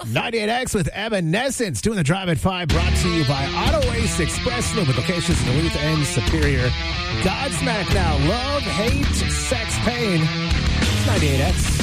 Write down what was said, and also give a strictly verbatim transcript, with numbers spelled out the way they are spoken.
ninety-eight X with Evanescence doing the drive at five, brought to you by Auto Ace Express Lube with locations in Duluth and Superior. Godsmack now. Love, hate, sex, pain. It's ninety-eight X.